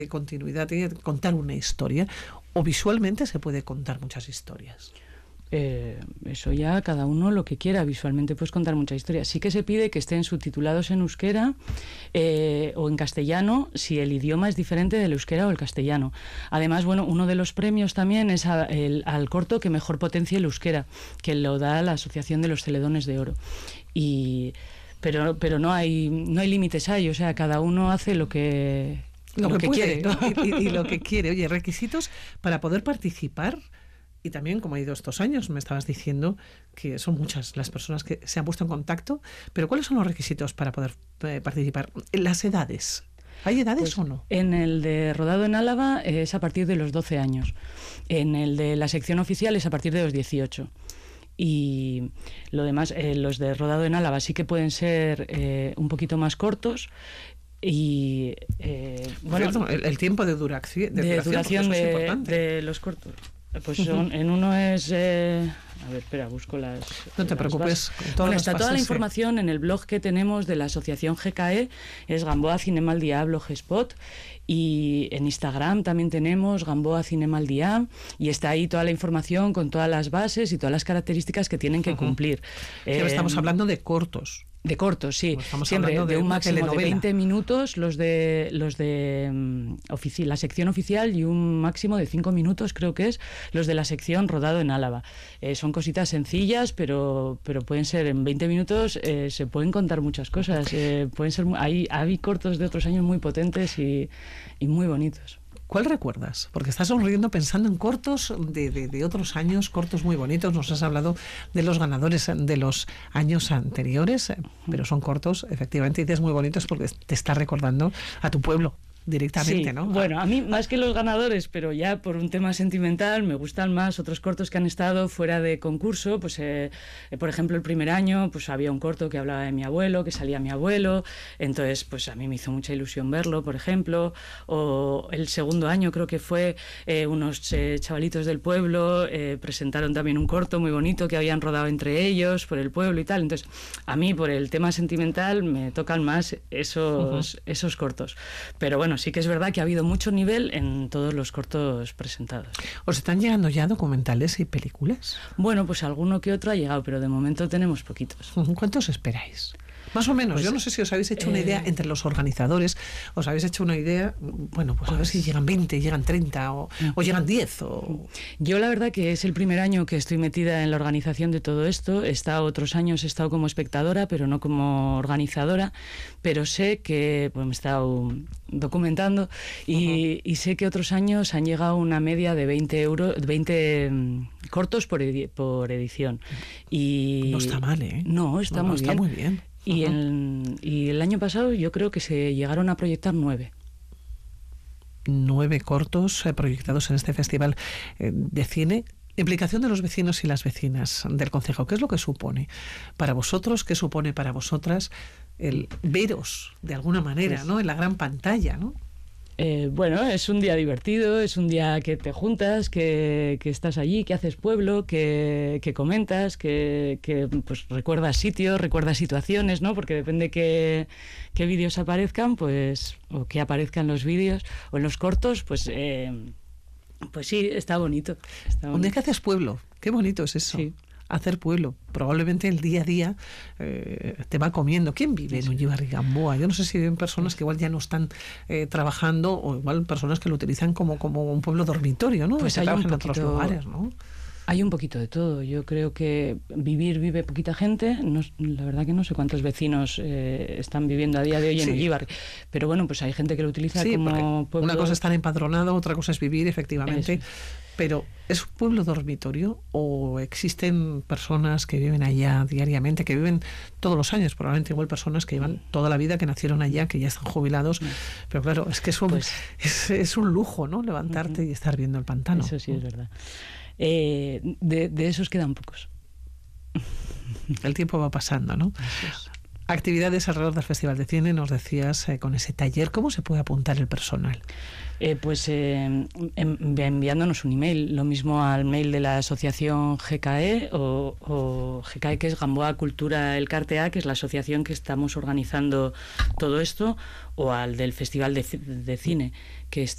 continuidad, tiene que contar una historia, o visualmente se puede contar muchas historias. Eso ya cada uno lo que quiera. Visualmente puedes contar muchas historias. Sí que se pide que estén subtitulados en euskera o en castellano si el idioma es diferente del euskera o el castellano. Además, bueno, uno de los premios también es al corto que mejor potencie el euskera, que lo da la Asociación de los Celedones de Oro. Pero no hay límites ahí, o sea, cada uno hace lo que puede, quiere, ¿no? y lo que quiere. Oye, requisitos para poder participar. Y también, como ha ido estos años, me estabas diciendo que son muchas las personas que se han puesto en contacto, pero ¿cuáles son los requisitos para poder participar? Las edades. ¿Hay edades o no? En el de Rodado en Álava es a partir de los 12 años. En el de la sección oficial es a partir de los 18. Y lo demás, los de Rodado en Álava sí que pueden ser un poquito más cortos. Y bueno, el tiempo de duración de los cortos. Pues en uno es... a ver, espera, busco las... No te preocupes. Está toda la información en el blog que tenemos de la asociación GKE, es Gamboa Cinema al Día Blogspot, y en Instagram también tenemos Gamboa Cinema al Día, y está ahí toda la información con todas las bases y todas las características que tienen que cumplir. Estamos hablando de cortos. De cortos, sí. Estamos siempre de un máximo telenovela. de 20 minutos los de la sección oficial, y un máximo de 5 minutos, creo que es, los de la sección Rodado en Álava. Son cositas sencillas, pero pueden ser en 20 minutos, se pueden contar muchas cosas. Pueden ser hay cortos de otros años muy potentes y muy bonitos. ¿Cuál recuerdas? Porque estás sonriendo pensando en cortos de otros años, cortos muy bonitos. Nos has hablado de los ganadores de los años anteriores, pero son cortos, efectivamente, y dices muy bonitos porque te está recordando a tu pueblo directamente, sí, ¿no? Bueno, a mí más que los ganadores, pero ya por un tema sentimental, me gustan más otros cortos que han estado fuera de concurso. Pues por ejemplo, el primer año pues había un corto que hablaba de mi abuelo, que salía mi abuelo, entonces pues a mí me hizo mucha ilusión verlo, por ejemplo. O el segundo año creo que fue unos chavalitos del pueblo presentaron también un corto muy bonito que habían rodado entre ellos por el pueblo y tal. Entonces a mí por el tema sentimental me tocan más esos cortos, pero bueno, sí que es verdad que ha habido mucho nivel en todos los cortos presentados. ¿Os están llegando ya documentales y películas? Bueno, pues alguno que otro ha llegado, pero de momento tenemos poquitos. ¿Cuántos esperáis? Más o menos, pues, yo no sé si os habéis hecho una idea entre los organizadores, os habéis hecho una idea, bueno, pues a ver si llegan 20, llegan 30 o llegan 10. Yo la verdad que es el primer año que estoy metida en la organización de todo esto. Otros años he estado como espectadora, pero no como organizadora, pero sé que me he estado documentando y sé que otros años han llegado a una media de 20 cortos por edición. Y no está mal, ¿eh? No, está muy bien. Está muy bien. Y el año pasado yo creo que se llegaron a proyectar 9. 9 cortos proyectados en este festival de cine. Implicación de los vecinos y las vecinas del concejo. ¿Qué es lo que supone para vosotros? ¿Qué supone para vosotras el veros de alguna manera, pues, ¿no? En la gran pantalla, ¿no? Bueno, es un día divertido, es un día que te juntas, que estás allí, que haces pueblo, que comentas, que pues recuerdas sitios, recuerdas situaciones, ¿no? Porque depende qué vídeos aparezcan, pues, o que aparezcan los vídeos o en los cortos, pues sí, está bonito. Un día que haces pueblo, qué bonito es eso. Sí. Hacer pueblo, probablemente el día a día te va comiendo. ¿Quién vive en Ullibarri Gamboa? Yo no sé si viven personas que igual ya no están trabajando, o igual personas que lo utilizan como un pueblo dormitorio, ¿no? Pues hay un poquito, en otros lugares, ¿no? Hay un poquito de todo. Yo creo que vive poquita gente. No, la verdad que no sé cuántos vecinos están viviendo a día de hoy en Ullibarri. Pero bueno, pues hay gente que lo utiliza como pueblo. Una cosa es estar empadronado, otra cosa es vivir, efectivamente. Eso. Pero ¿es un pueblo dormitorio o existen personas que viven allá diariamente, que viven todos los años? Probablemente igual personas que llevan toda la vida, que nacieron allá, que ya están jubilados. Pero claro, es que es un lujo, ¿no? Levantarte y estar viendo el pantano. Eso sí es verdad. De esos quedan pocos. El tiempo va pasando, ¿no? Actividades alrededor del Festival de Cine, nos decías, con ese taller. ¿Cómo se puede apuntar el personal? Pues enviándonos un email, lo mismo al mail de la asociación GKE o GKE, que es Gamboa Cultura Elkartea, que es la asociación que estamos organizando todo esto, o al del Festival de Cine, que está